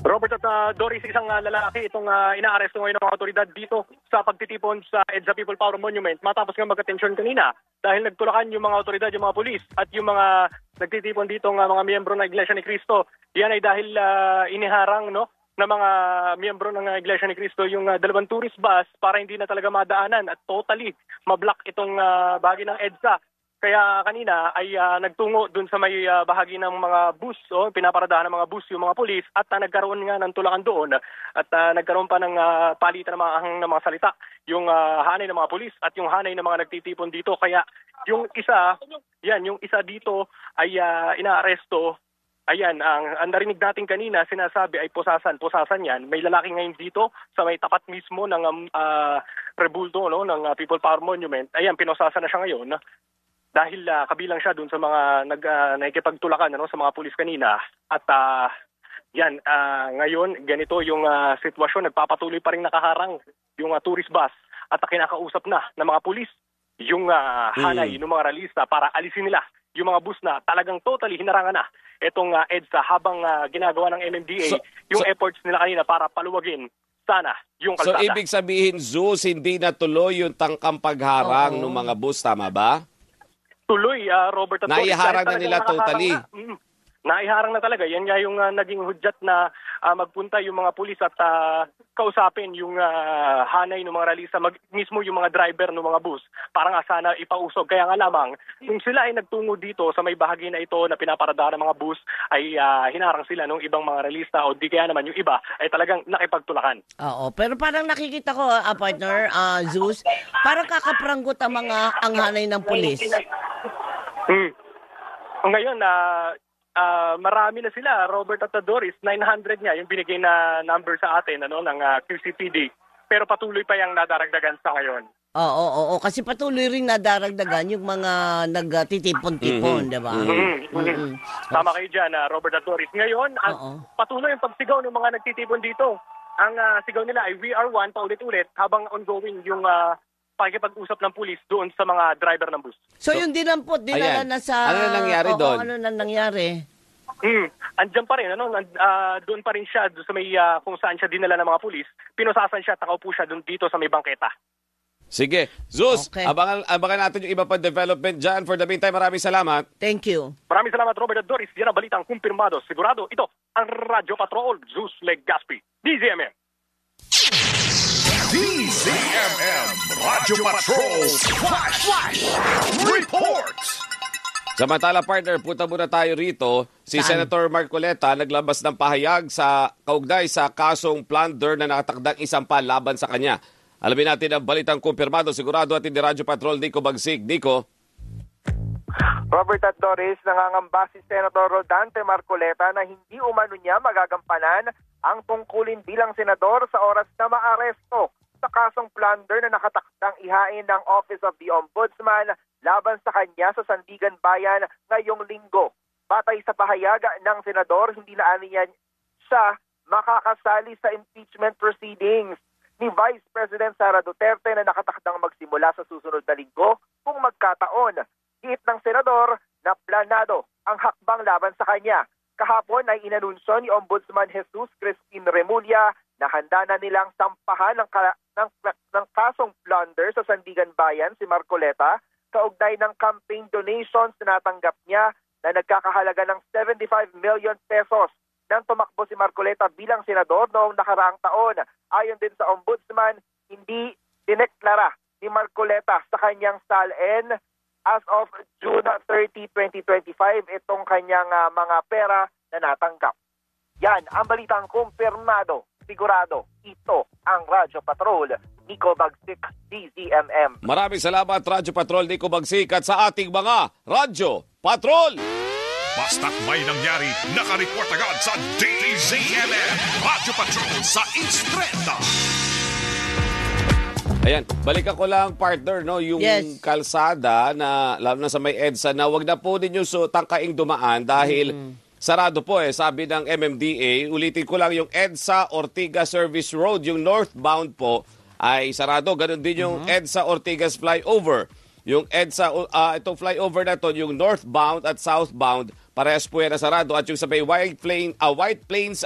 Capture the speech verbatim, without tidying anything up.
Robert at uh, Doris, isang uh, lalaki itong uh, inaaresto ngayon ng mga otoridad dito sa pagtitipon sa EDSA People Power Monument matapos nga magka-tensyon kanina dahil nagtulakan yung mga otoridad, yung mga pulis at yung mga nagtitipon dito ng uh, mga miyembro ng Iglesia ni Cristo. Yan ay dahil uh, iniharang no ng mga miyembro ng uh, Iglesia ni Cristo yung uh, dalawang tourist bus para hindi na talaga madaanan at totally mablock itong uh, bahagi ng EDSA. Kaya kanina ay uh, nagtungo dun sa may uh, bahagi ng mga bus, oh, pinaparadahan ng mga bus yung mga pulis at uh, nagkaroon nga ng tulakan doon at uh, nagkaroon pa ng uh, palitan ng mga, ng mga salita yung uh, hanay ng mga pulis at yung hanay ng mga nagtitipon dito. Kaya yung isa, yan, yung isa dito ay uh, inaaresto. Ayan, ang, ang narinig natin kanina, sinasabi ay pusasan, pusasan yan. May lalaki ngayon dito sa may tapat mismo ng um, uh, rebulto no, ng uh, People Power Monument. Ayan, pinosasan na siya ngayon. Dahil uh, kabilang siya dun sa mga nag, uh, nakikipagtulakan ano, sa mga pulis kanina. At uh, yan, uh, ngayon, ganito yung uh, sitwasyon. Nagpapatuloy pa rin nakaharang yung uh, tourist bus at uh, kinakausap na ng mga pulis yung uh, hanay mm. ng mga realista para alisin nila yung mga bus na talagang totally hinarangan na itong uh, EDSA habang uh, ginagawa ng M M D A so, yung so, efforts nila kanina para paluwagin sana yung kalsada. So, ibig sabihin, Zeus, hindi natuloy yung tangkang pagharang oh. ng mga bus, tama ba? Tuloy, uh, Robert at Naiharang na nila totally. Na. Mm, naiharang na talaga. Yan nga yung uh, naging hudyat na uh, magpunta yung mga pulis at uh, kausapin yung uh, hanay ng mga realista, mag, mismo yung mga driver ng mga bus para nga sana ipausog. Kaya nga lamang, kung sila ay nagtungo dito sa may bahagi na ito na pinaparadahan ng mga bus, ay uh, hinarang sila ng ibang mga realista o di kaya naman yung iba ay talagang nakipagtulakan. Oo, pero parang nakikita ko, uh, partner, uh, Zeus, parang kakapranggot ang mga ang hanay ng pulis. Hmm. Ngayon, uh, uh, marami na sila, Robert at Doris, nine hundred nga yung binigay na number sa atin ano, ng uh, Q C P D. Pero patuloy pa yung nadaragdagan sa ngayon. Oo, oo, oo. Kasi patuloy rin nadaragdagan yung mga nagtitipon-tipon, mm-hmm. di ba? Mm-hmm. Mm-hmm. Tama kayo dyan, uh, Robert at Doris. Ngayon, uh, patuloy yung pagsigaw ng mga nagtitipon dito. Ang uh, sigaw nila ay We Are One, paulit-ulit, habang ongoing yung Uh, pakikipag-usap ng pulis doon sa mga driver ng bus. So, so yung dinampot, dinala ayan. na sa... Ano na nangyari oo, doon? Ano na nangyari? Hmm, andyan pa rin, ano, uh, doon pa rin siya, doon sa may uh, kung saan siya dinala ng mga pulis. Pinusasan siya, takaupo siya doon dito sa may bangketa. Sige. Zeus, okay. abangan, abangan natin yung iba pa development dyan. For the meantime, maraming salamat. Thank you. Maraming salamat, Robert at Doris. Yan ang balitang kumpirmado. Sigurado, ito ang Radyo Patrol, Zeus Legaspi, D Z M M. D Z M M Radyo Patrol Flash Flash Report. Samantala, partner, punta muna tayo rito. Si Saan? Senator Marcoleta naglabas ng pahayag sa kaugnay sa kasong plunder na nakatakdang isampa laban sa kanya. Alamin natin ang balitang kumpirmado, sigurado at hindi Radyo Patrol, Nico Bagsig. Nico. Robert at Doris, nangangamba si Senator Rodante Marcoleta na hindi umano niya magagampanan ang tungkulin bilang senador sa oras na maaresto sa kasong plunder na nakatakdang ihain ng Office of the Ombudsman laban sa kanya sa Sandigan Bayan ngayong linggo. Batay sa pahayag ng senador, hindi na aniyan siya makakasali sa impeachment proceedings ni Vice President Sara Duterte na nakatakdang magsimula sa susunod na linggo kung magkataon. Giit ng senador na planado ang hakbang laban sa kanya. Kahapon ay inanunsyo ni Ombudsman Jesus Crispin Remulla na handa na nilang sampahan ng, ka- ng, ng kasong plunder sa Sandigan Bayan si Marcoleta kaugnay ng campaign donations na natanggap niya na nagkakahalaga ng seventy-five million pesos nang tumakbo si Marcoleta bilang senador noong nakaraang taon. Ayon din sa Ombudsman, hindi dineklara ni Marcoleta sa kanyang S A L N as of June thirtieth, twenty twenty-five, itong kanyang uh, mga pera na natanggap. Yan ang balitang kumpirmado. Sigurado, ito ang Radyo Patrol. Nico Bagsik, D Z M M. Maraming salamat, Radyo Patrol, Nico Bagsik, at sa ating mga Radyo Patrol. Basta't may nangyari, nakareport agad sa D Z M M. Radyo Patrol sa Instreta. Ayan, balikan ko lang, partner, no, yung yes. kalsada na, lalo na sa may EDSA, na wag na po ninyo so tangkaing dumaan dahil mm-hmm. sarado po eh, sabi ng M M D A. Ulitin ko lang, yung EDSA Ortigas Service Road, yung northbound po, ay sarado. Ganon din yung mm-hmm. EDSA Ortigas Flyover. Yung EDSA, uh, itong flyover na to, yung northbound at southbound, parehas po yan na sarado. At yung sa may White, Plain, uh, White Plains